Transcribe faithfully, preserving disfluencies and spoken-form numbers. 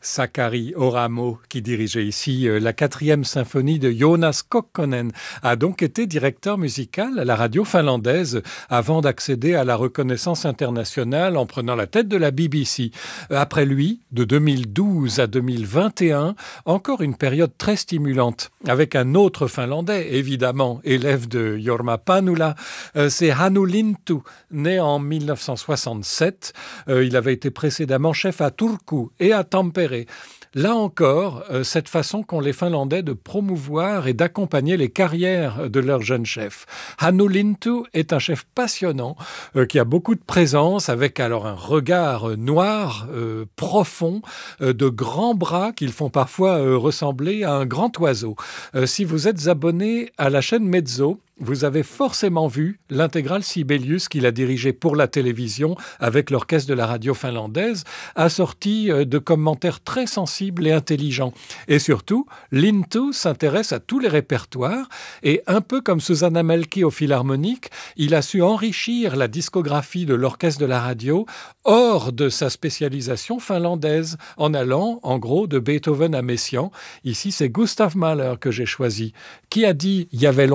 Sakari Oramo, qui dirigeait ici euh, la quatrième symphonie de Jonas Kokkonen, a donc été directeur musical à la radio finlandaise avant d'accéder à la reconnaissance internationale en prenant la tête de la B B C. Après lui, de deux mille douze à deux mille vingt et un, encore une période très stimulante, avec un autre Finlandais, évidemment, élève de Jorma Panula, euh, c'est Hannu Lintu, né en mille neuf cent soixante-sept. Euh, il avait été précédemment chef à Turku et à Tampere. Là encore, euh, cette façon qu'ont les Finlandais de promouvoir et d'accompagner les carrières de leurs jeunes chefs. Hannu Lintu est un chef passionnant euh, qui a beaucoup de présence, avec alors un regard euh, noir, euh, profond, euh, de grands bras qui le font parfois euh, ressembler à un grand oiseau. Euh, si vous êtes abonné à la chaîne Mezzo, vous avez forcément vu l'intégrale Sibelius qu'il a dirigée pour la télévision avec l'orchestre de la radio finlandaise, assorti de commentaires très sensibles et intelligents. Et surtout, Lintu s'intéresse à tous les répertoires et un peu comme Susanna Melki au Philharmonique, il a su enrichir la discographie de l'orchestre de la radio hors de sa spécialisation finlandaise, en allant, en gros, de Beethoven à Messiaen. Ici, c'est Gustav Mahler que j'ai choisi. Qui a dit « il y avait longtemps » ?